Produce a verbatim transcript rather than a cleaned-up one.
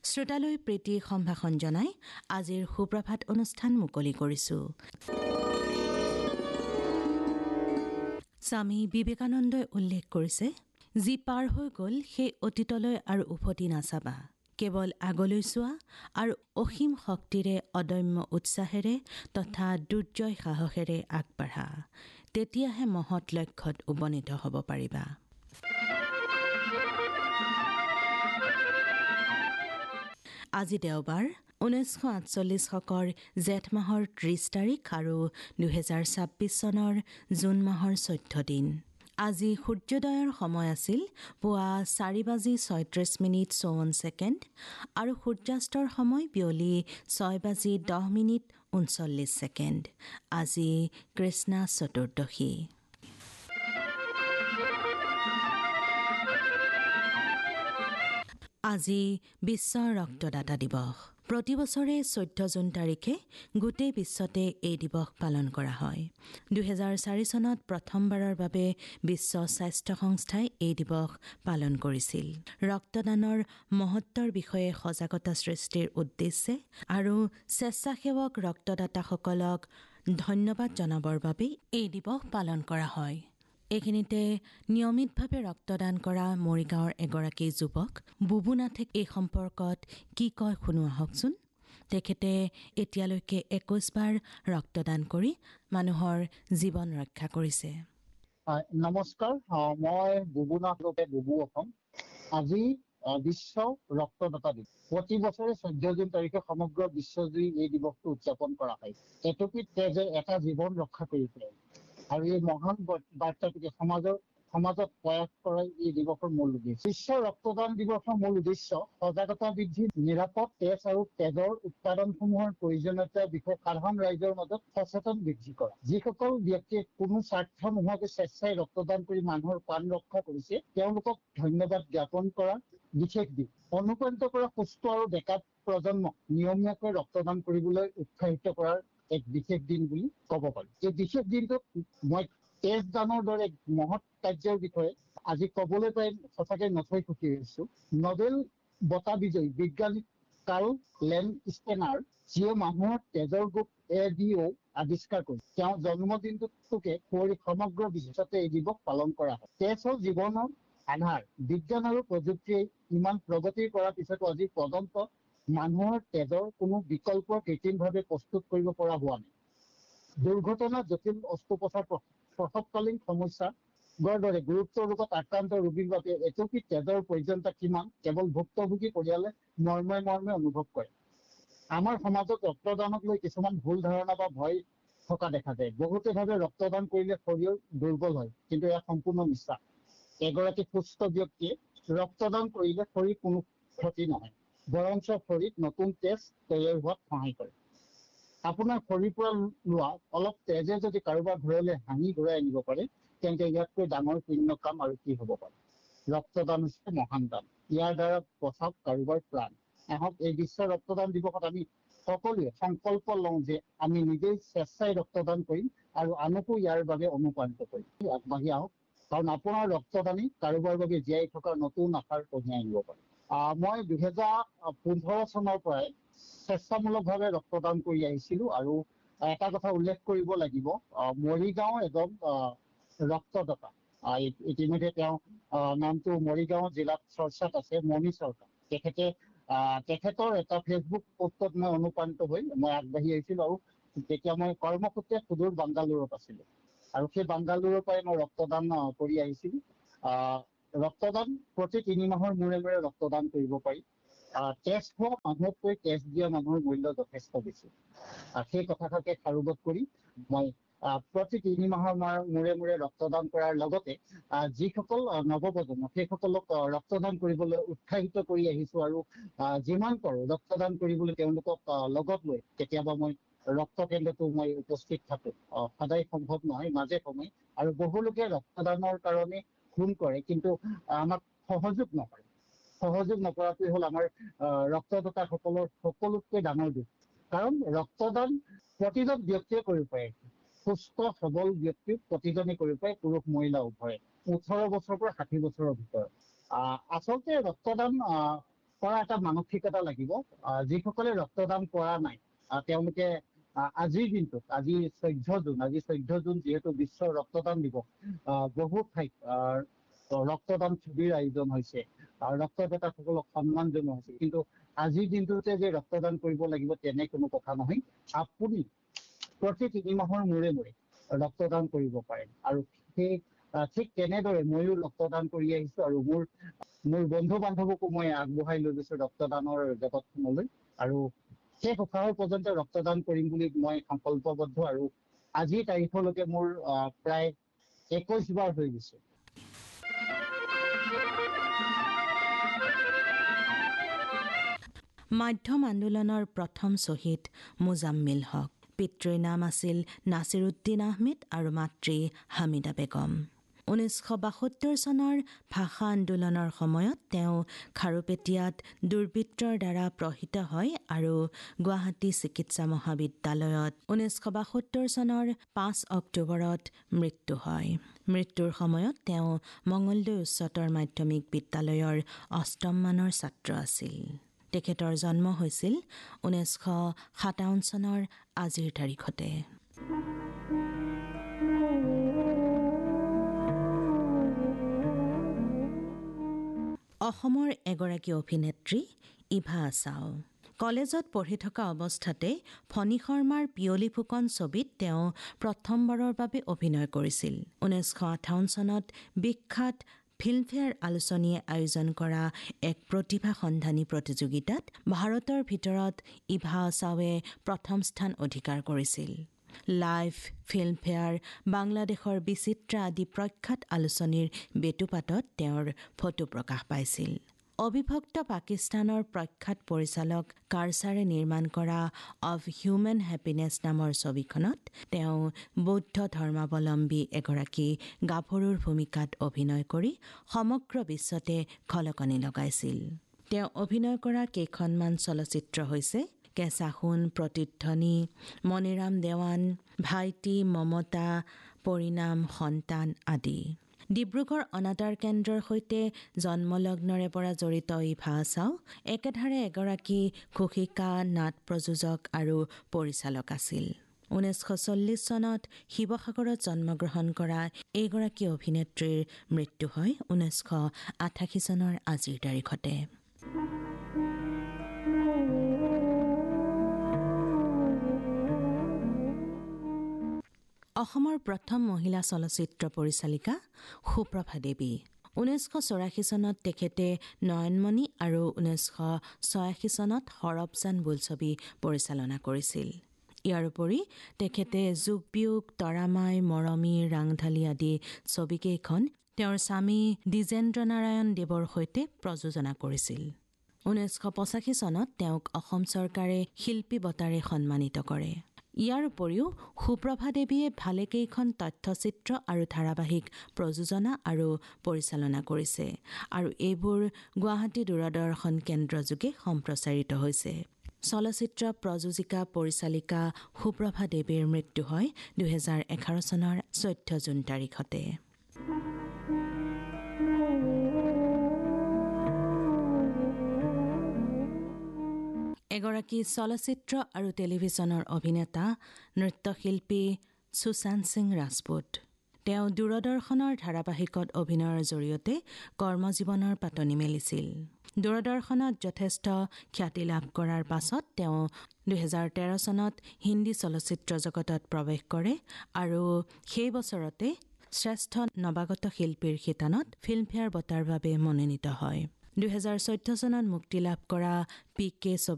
শ্ৰোতালৈ প্ৰীতি সম্ভাষণ জনাই আজিৰ সুপ্ৰভাত অনুষ্ঠান মুকলি কৰিছোঁ। স্বামী বিবেকানন্দই উল্লেখ কৰিছে, যি পাৰ হৈ গ'ল সেই অতীতলৈ আৰু উভতি নাচাবা। কেৱল আগলৈ চোৱা আৰু অসীম শক্তিৰে অদম্য উৎসাহেৰে তথা দুৰ্জয় সাহসেৰে আগবাঢ়া। তেতিয়াহে মহৎ লক্ষ্যত উপনীত হ'ব পাৰিবা। আজি দেওবাৰ, ঊনৈছশ আঠচল্লিছ শকৰ জেঠ মাহৰ ত্ৰিছ তাৰিখ আৰু দুহেজাৰ ছাব্বিছ চনৰ জুন মাহৰ চৈধ্য দিন। আজি সূৰ্যোদয়ৰ সময় আছিল পুৱা চাৰি বাজি ছয়ত্ৰিছ মিনিট চৌৱন্ন ছেকেণ্ড আৰু সূৰ্যাস্তৰ সময় বিয়লি ছয় বাজি দহ মিনিট ঊনচল্লিছ ছেকেণ্ড। আজি কৃষ্ণা চতুৰ্দশী। আজি বিশ্ব ৰক্তদাতা দিৱস। প্ৰতি বছৰে চৈধ্য জুন তাৰিখে গোটেই বিশ্বতে এই দিৱস পালন কৰা হয়। দুহেজাৰ চাৰি চনত প্ৰথমবাৰৰ বাবে বিশ্ব স্বাস্থ্য সংস্থাই এই দিৱস পালন কৰিছিল। ৰক্তদানৰ মহত্বৰ বিষয়ে সজাগতা সৃষ্টিৰ উদ্দেশ্যে আৰু স্বেচ্ছাসেৱক ৰক্তদাতাসকলক ধন্যবাদ জনাবৰ বাবে এই দিৱস পালন কৰা হয়। এইখিনিতে নিয়মিতভাৱে ৰক্তদান কৰা মৰিগাঁৱৰ এগৰাকী যুৱক বুবু নাথে এই সম্পৰ্কত কি কয় শুনো আহকচোন। তেখেতে এতিয়ালৈকে একৈশ বাৰ ৰক্তদান কৰি মানুহৰ জীৱন ৰক্ষা কৰিছে। নমস্কাৰ, মই বুবু নাথ ৰূপে বুবু অসম। আজি বিশ্ব ৰক্তদাতা দিৱস। প্ৰতি বছৰে চৈধ্য জুন তাৰিখে সমগ্ৰ বিশ্বজুৰি এই দিৱসটো উদযাপন কৰা হয়। এটুপিত তেজে এটা জীৱন ৰক্ষা কৰি পাৰে আৰু এই মহান বাৰ্তাটোকে সমাজৰ সমাজত প্ৰয়াস কৰাই এই দিৱসৰ মূল উদ্দেশ্য। বিশ্ব ৰক্তদান দিৱসৰ মূল উদ্দেশ্য সজাগতা বৃদ্ধি, নিৰাপদ তেজ আৰু তেজৰ উৎপাদনসমূহৰ প্ৰয়োজনীয়তাৰ বিষয়ে সাধাৰণ ৰাইজৰ মাজত সচেতন বৃদ্ধি কৰা। যিসকল ব্যক্তিয়ে কোনো স্বাৰ্থ নোহোৱাকৈ স্বেচ্ছাই ৰক্তদান কৰি মানুহৰ প্ৰাণ ৰক্ষা কৰিছে, তেওঁলোকক ধন্যবাদ জ্ঞাপন কৰা বিশেষ দিন। অনুপ্ৰাণিত কৰা সুস্থ আৰু ডেকা প্ৰজন্মক নিয়মীয়াকৈ ৰক্তদান কৰিবলৈ উৎসাহিত কৰাৰ এক বিশেষ দিন বুলি ক'ব পাৰি। এই বিশেষ দিনটোত মই তেজ দানৰ দৰে মহৎ কাৰ্যৰ বিষয়ে আজি ক'বলৈ পাই সঁচাকৈ নথৈ সুখী হৈছো। নবেল বঁটা বিজয়ী বিজ্ঞানী কাৰ্ল লেণ্ডষ্টেনাৰ, যিয়ে মানুহৰ তেজৰ গ্ৰুপ এ ডি অ' আৱিষ্কাৰ কৰি তেওঁৰ জন্মদিনটোকে কৰি সমগ্ৰ বিশ্বতে এই দিৱস পালন কৰা হয়। তেজ হ'ল জীৱনৰ আধাৰ। বিজ্ঞান আৰু প্ৰযুক্তিয়ে ইমান প্ৰগতি কৰাৰ পিছতো আজি পৰ্যন্ত মানুহৰ তেজৰ কোনো বিকল্প কৃত্ৰিমভাৱে প্ৰস্তুত কৰিব পৰা হোৱা নাই। দুৰ্ঘটনা, জটিল অস্ত্ৰোপচাৰ, প্ৰসৱকালীন সমস্যা ৰ দৰে গুৰুতৰ ৰোগত আক্ৰান্ত ৰোগীৰ বাবে এটুপি তেজৰ প্ৰয়োজনীয়তা কিমান কেৱল ভুক্তভোগী পৰিয়ালে মৰ্মে মৰ্মে অনুভৱ কৰে। আমাৰ সমাজত ৰক্তদানক লৈ কিছুমান ভুল ধাৰণা বা ভয় থকা দেখা যায়। বহুতে ভাবে ৰক্তদান কৰিলে শৰীৰ দুৰ্বল হয়, কিন্তু এয়া সম্পূৰ্ণ মিছা। এগৰাকী সুস্থ ব্যক্তিয়ে ৰক্তদান কৰিলে শৰীৰ কোনো ক্ষতি নহয়, বৰঞ্চ শৰীৰত নতুন তেজ তৈয়াৰ হোৱাত সহায় কৰে। আপোনাৰ শৰীৰৰ পৰা লোৱা অলপ তেজে যদি কাৰোবাৰ ঘৰলৈ হাঁহি ঘূৰাই আনিব পাৰে, তেন্তে ইয়াতকৈ ডাঙৰ পুণ্য কাম আৰু কি হ'ব পাৰে। ৰক্তদান হৈছে মহান দান। ইয়াৰ দ্বাৰা বচাওক কাৰোবাৰ প্ৰাণ। আহক এই বিশ্ব ৰক্তদান দিৱসত আমি সকলোৱে সংকল্প লওঁ যে আমি নিজেই স্বেচ্ছাই ৰক্তদান কৰিম আৰু আনকো ইয়াৰ বাবে অনুপ্ৰাণিত কৰিম। আগবাঢ়ি আহক, কাৰণ আপোনাৰ ৰক্তদানেই কাৰোবাৰ বাবে জীয়াই থকাৰ নতুন আশাৰ কঢ়িয়াই আনিব পাৰে। আহ মই দুহেজাৰ পোন্ধৰ চনৰ পৰাই স্বেচ্ছামূলকভাৱে ৰক্তদান কৰি আহিছিলো আৰু এটা কথা উল্লেখ কৰিব লাগিব, মৰিগাঁও এজন ৰক্তদাতা, ইতিমধ্যে তেওঁ নামটো মৰিগাঁও জিলাত চৰ্চাত আছে, মণি চৰকাৰ। তেখেতে আহ তেখেতৰ এটা ফেচবুক পোষ্টত মই অনুপ্ৰাণিত হৈ মই আগবাঢ়ি আহিছিলো আৰু তেতিয়া মই কৰ্মসূত্ৰে সুদূৰ বাংগালুৰুত আছিলো আৰু সেই বাংগালুৰুৰ পৰাই মই ৰক্তদান কৰি আহিছিলো। আহ ৰক্তদান প্ৰতি তিনি মাহৰ মূৰে মূৰে ৰক্তদান কৰিব পাৰি। আহ তেজ হোৱা মানুহতকৈ তেজ দিয়া মানুহৰ মূল্য যথেষ্ট বেছি। সেই কথাটাকে সাৰোগত কৰি মই প্ৰতি তিনি মাহৰ মূৰে মূৰে ৰক্তদান কৰাৰ লগতে যিসকল নৱপ্ৰজন্ম সেইসকলক ৰক্তদান কৰিবলৈ উৎসাহিত কৰি আহিছো আৰু যিমান পাৰো ৰক্তদান কৰিবলৈ তেওঁলোকক লগত লৈ কেতিয়াবা মই ৰক্ত কেন্দ্ৰতো মই উপস্থিত থাকো। সদায় সম্ভৱ নহয়, মাজে সময়ে, আৰু বহুলোকে ৰক্তদানৰ কাৰণে ফোন কৰে, কিন্তু আমাক সহযোগ নকৰে। সহযোগ নকৰাটোৱে হ'ল আমাৰ ৰক্তদাতাসকলৰ সকলোতকৈ ডাঙৰ দুখ। কাৰণ ৰক্তদান প্ৰতিজন ব্যক্তিয়ে কৰিব পাৰে। সুস্থ সবল ব্যক্তি প্ৰতিজনে কৰিব পাৰে, পুৰুষ মহিলা উভয়ে, ওঠৰ বছৰৰ পৰা ষাঠি বছৰৰ ভিতৰত। আহ আচলতে ৰক্তদান আহ কৰা এটা মানসিকতা লাগিব। যিসকলে ৰক্তদান কৰা নাই তেওঁলোকে আজিৰ দিনটোত, আজি চৈধ্য জুন আজি চৈধ্য জুন যিহেতু বিশ্ব ৰক্তদান দিৱস, বহুত ঠাইত ৰক্তদান শিবিৰ আয়োজন হৈছে, ৰক্তদাতাসকলক সন্মান জনোৱা হৈছে। কিন্তু আজিৰ দিনটোতে যে ৰক্তদান কৰিব লাগিব তেনে কোনো কথা নহয়। আপুনি প্ৰতি তিনি মাহৰ মূৰে মূৰে ৰক্তদান কৰিব পাৰে। আৰু সেই ঠিক তেনেদৰে ময়ো ৰক্তদান কৰি আহিছো আৰু মোৰ মোৰ বন্ধু বান্ধৱকো মই আগবঢ়াই লৈ গৈছো ৰক্তদানৰ জগতখনলৈ। আৰু শেষ উশাহৰ পৰ্যন্ত ৰক্তদান কৰিম বুলি মই সংকল্পবদ্ধ। আৰু আজিৰ তাৰিখলৈকে মোৰ প্ৰায় একৈশ বাৰ হৈ গৈছে। মাধ্যম আন্দোলনৰ প্ৰথম শ্বহীদ মুজাম্মিল হক। পিতৃৰ নাম আছিল নাছিৰ উদ্দিন আহমেদ আৰু মাতৃ হামিদা বেগম। ঊনৈছশ বাসত্তৰ চনৰ ভাষা আন্দোলনৰ সময়ত তেওঁ খাৰুপেটীয়াত দুৰ্বৃত্তৰ দ্বাৰা প্ৰহিত হয় আৰু গুৱাহাটী চিকিৎসা মহাবিদ্যালয়ত ঊনৈছশ বাসত্তৰ চনৰ পাঁচ অক্টোবৰত মৃত্যু হয়। মৃত্যুৰ সময়ত তেওঁ মঙলদৈ উচ্চতৰ মাধ্যমিক বিদ্যালয়ৰ অষ্টম মানৰ ছাত্ৰ আছিল। তেখেতৰ জন্ম হৈছিল ঊনৈছশ সাতাৱন্ন চনৰ আজিৰ তাৰিখতে। অসমৰ এগৰাকী অভিনেত্ৰী ইভা আছাও। কলেজত পঢ়ি থকা অৱস্থাতে ফণী শৰ্মাৰ পিয়লি ফুকন ছবিত তেওঁ প্ৰথমবাৰৰ বাবে অভিনয় কৰিছিল। ঊনৈছশ আঠাৱন্ন চনত বিখ্যাত ফিল্মফেয়াৰ আলোচনীয়ে আয়োজন কৰা এক প্ৰতিভা সন্ধানী প্ৰতিযোগিতাত ভাৰতৰ ভিতৰত ইভা আছাৱে প্ৰথম স্থান অধিকাৰ কৰিছিল। লাইভ, ফিল্মফেয়াৰ, বাংলাদেশৰ বিচিত্ৰা আদি প্ৰখ্যাত আলোচনীৰ বেটুপাতত তেওঁৰ ফটো প্ৰকাশ পাইছিল। অবিভক্ত পাকিস্তানৰ প্ৰখ্যাত পৰিচালক কাৰচাৰে নিৰ্মাণ কৰা অৱ হিউমেন হেপিনেছ নামৰ ছবিখনত তেওঁ বৌদ্ধ ধৰ্মাৱলম্বী এগৰাকী গাভৰুৰ ভূমিকাত অভিনয় কৰি সমগ্ৰ বিশ্বতে খলকনি লগাইছিল। তেওঁ অভিনয় কৰা কেইখনমান চলচ্চিত্ৰ হৈছে কেঁচা সোণ, প্ৰতিধ্বনি, মণিৰাম দেৱান, ভাইটি, মমতা, পৰিণাম, সন্তান আদি। ডিব্ৰুগড় অনাতাঁৰ কেন্দ্ৰৰ সৈতে জন্মলগ্নৰে পৰা জড়িত ইভা আছাও একেধাৰে এগৰাকী ঘোষিকা, নাট প্ৰযোজক আৰু পৰিচালক আছিল। ঊনৈছশ চল্লিছ চনত শিৱসাগৰত জন্মগ্ৰহণ কৰা এইগৰাকী অভিনেত্ৰীৰ মৃত্যু হয় ঊনৈছশ আঠাশী চনৰ আজিৰ তাৰিখতে। অসমৰ প্ৰথম মহিলা চলচ্চিত্ৰ পৰিচালিকা সুপ্ৰভা দেৱী। ঊনৈছশ চৌৰাশী চনত তেখেতে নয়নমণি আৰু ঊনৈছশ ছয়াশী চনত সৰবজান বোলছবি পৰিচালনা কৰিছিল। ইয়াৰ উপৰি তেখেতে যুগ বিয়োগ, তৰামাই, মৰমী, ৰাংঢালী আদি ছবিকেইখন তেওঁৰ স্বামী দ্বিজেন্দ্ৰ নাৰায়ণ দেৱৰ সৈতে প্ৰযোজনা কৰিছিল। ঊনৈছশ পঁচাশী চনত তেওঁক অসম চৰকাৰে শিল্পী বঁটাৰে সন্মানিত কৰে। ইয়াৰ উপৰিও সুপ্ৰভা দেৱীয়ে ভালেকেইখন তথ্যচিত্ৰ আৰু ধাৰাবাহিক প্ৰযোজনা আৰু পৰিচালনা কৰিছে আৰু এইবোৰ গুৱাহাটী দূৰদৰ্শন কেন্দ্ৰযোগে সম্প্ৰচাৰিত হৈছে। চলচ্চিত্ৰ প্ৰযোজিকা পৰিচালিকা সুপ্ৰভা দেৱীৰ মৃত্যু হয় দুহেজাৰ এঘাৰ চনৰ চৈধ্য জুন তাৰিখতে। এগৰাকী চলচ্চিত্ৰ আৰু টেলিভিছনৰ অভিনেতা, নৃত্যশিল্পী সুশান্ত সিং ৰাজপুত। তেওঁ দূৰদৰ্শনৰ ধাৰাবাহিকত অভিনয়ৰ জৰিয়তে কৰ্মজীৱনৰ পাতনি মেলিছিল। দূৰদৰ্শনত যথেষ্ট খ্যাতি লাভ কৰাৰ পাছত তেওঁ দুহেজাৰ তেৰ চনত হিন্দী চলচ্চিত্ৰ জগতত প্ৰৱেশ কৰে আৰু সেই বছৰতে শ্ৰেষ্ঠ নৱাগত শিল্পীৰ শিতানত ফিল্মফেয়াৰ বঁটাৰ বাবে মনোনীত হয়। দুহেজাৰ চৈধ্য চনত মুক্তি লাভ কৰা পি কে